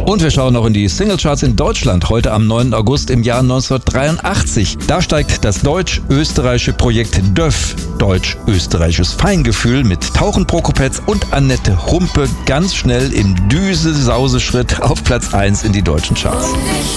Und wir schauen noch in die Singlecharts in Deutschland. Heute am 9. August im Jahr 1983. Da steigt das deutsch-österreichische Projekt DÖF, deutsch-österreichisches Feingefühl, mit Tauchen Prokopetz und Annette Humpe ganz schnell im Düse-Sause-Schritt auf Platz 1 in die deutschen Charts.